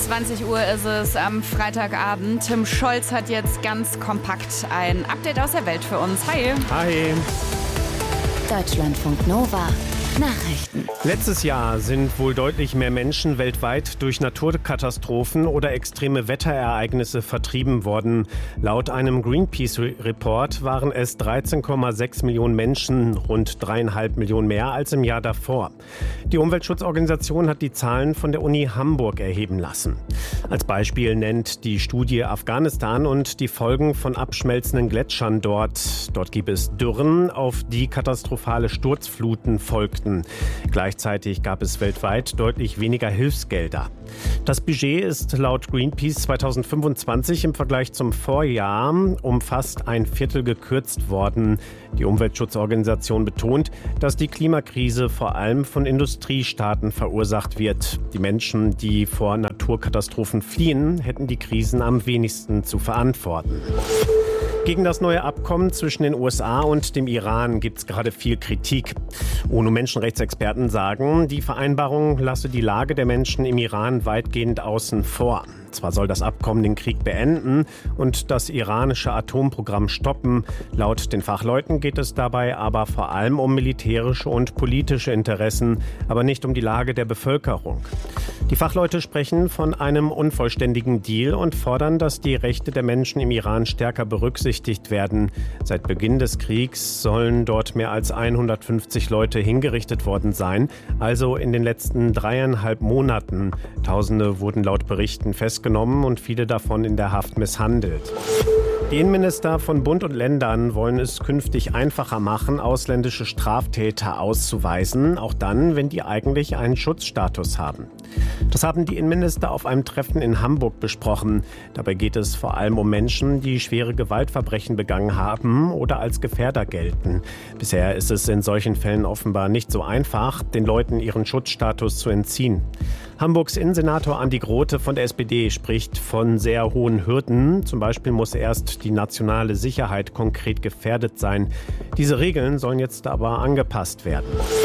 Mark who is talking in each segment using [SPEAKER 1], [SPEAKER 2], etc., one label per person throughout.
[SPEAKER 1] 20 Uhr ist es am Freitagabend. Tim Scholz hat jetzt ganz kompakt ein Update aus der Welt für uns. Hi.
[SPEAKER 2] Hi.
[SPEAKER 3] Deutschlandfunk Nova. Nachrichten.
[SPEAKER 2] Letztes Jahr sind wohl deutlich mehr Menschen weltweit durch Naturkatastrophen oder extreme Wetterereignisse vertrieben worden. Laut einem Greenpeace-Report waren es 13,6 Millionen Menschen, rund 3,5 Millionen mehr als im Jahr davor. Die Umweltschutzorganisation hat die Zahlen von der Uni Hamburg erheben lassen. Als Beispiel nennt die Studie Afghanistan und die Folgen von abschmelzenden Gletschern dort. Dort gibt es Dürren, auf die katastrophale Sturzfluten folgten. Gleichzeitig gab es weltweit deutlich weniger Hilfsgelder. Das Budget ist laut Greenpeace 2025 im Vergleich zum Vorjahr um fast ein Viertel gekürzt worden. Die Umweltschutzorganisation betont, dass die Klimakrise vor allem von Industriestaaten verursacht wird. Die Menschen, die vor Naturkatastrophen fliehen, hätten die Krisen am wenigsten zu verantworten. Gegen das neue Abkommen zwischen den USA und dem Iran gibt es gerade viel Kritik. UNO-Menschenrechtsexperten sagen, die Vereinbarung lasse die Lage der Menschen im Iran weitgehend außen vor. Zwar soll das Abkommen den Krieg beenden und das iranische Atomprogramm stoppen. Laut den Fachleuten geht es dabei aber vor allem um militärische und politische Interessen, aber nicht um die Lage der Bevölkerung. Die Fachleute sprechen von einem unvollständigen Deal und fordern, dass die Rechte der Menschen im Iran stärker berücksichtigt werden. Seit Beginn des Kriegs sollen dort mehr als 150 Leute hingerichtet worden sein, also in den letzten 3,5 Monaten. Tausende wurden laut Berichten festgenommen und viele davon in der Haft misshandelt. Die Innenminister von Bund und Ländern wollen es künftig einfacher machen, ausländische Straftäter auszuweisen, auch dann, wenn die eigentlich einen Schutzstatus haben. Das haben die Innenminister auf einem Treffen in Hamburg besprochen. Dabei geht es vor allem um Menschen, die schwere Gewaltverbrechen begangen haben oder als Gefährder gelten. Bisher ist es in solchen Fällen offenbar nicht so einfach, den Leuten ihren Schutzstatus zu entziehen. Hamburgs Innensenator Andi Grote von der SPD spricht von sehr hohen Hürden. Zum Beispiel muss erst die nationale Sicherheit konkret gefährdet sein. Diese Regeln sollen jetzt aber angepasst werden.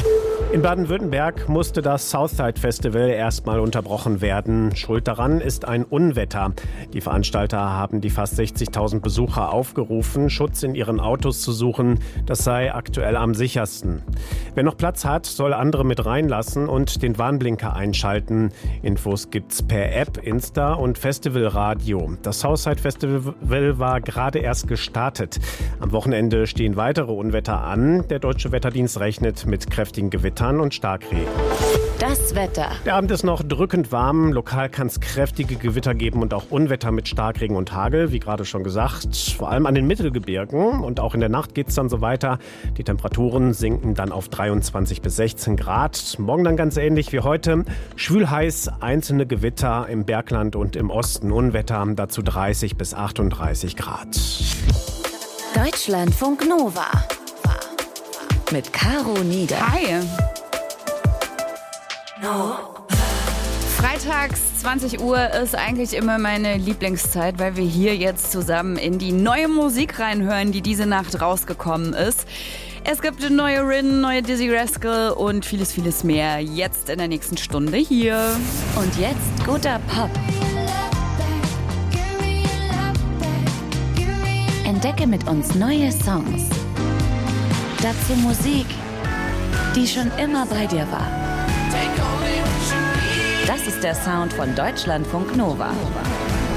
[SPEAKER 2] In Baden-Württemberg musste das Southside Festival erstmal unterbrochen werden. Schuld daran ist ein Unwetter. Die Veranstalter haben die fast 60.000 Besucher aufgerufen, Schutz in ihren Autos zu suchen. Das sei aktuell am sichersten. Wer noch Platz hat, soll andere mit reinlassen und den Warnblinker einschalten. Infos gibt's per App, Insta und Festivalradio. Das Southside Festival war gerade erst gestartet. Am Wochenende stehen weitere Unwetter an. Der Deutsche Wetterdienst rechnet mit kräftigen Gewittern und Starkregen.
[SPEAKER 3] Das Wetter.
[SPEAKER 2] Der Abend ist noch drückend warm. Lokal kann es kräftige Gewitter geben und auch Unwetter mit Starkregen und Hagel, wie gerade schon gesagt. Vor allem an den Mittelgebirgen. Und auch in der Nacht geht es dann so weiter. Die Temperaturen sinken dann auf 23 bis 16 Grad. Morgen dann ganz ähnlich wie heute. Schwül heiß, einzelne Gewitter im Bergland und im Osten. Unwetter, dazu 30 bis 38 Grad.
[SPEAKER 3] Deutschlandfunk Nova. Mit Caro Nieder.
[SPEAKER 1] Hi. Freitags 20 Uhr ist eigentlich immer meine Lieblingszeit, weil wir hier jetzt zusammen in die neue Musik reinhören, die diese Nacht rausgekommen ist. Es gibt eine neue Rin, neue Dizzy Rascal und vieles, vieles mehr. Jetzt in der nächsten Stunde hier.
[SPEAKER 3] Und jetzt guter Pop. Entdecke mit uns neue Songs. Dazu Musik, die schon immer bei dir war. Das ist der Sound von Deutschlandfunk Nova.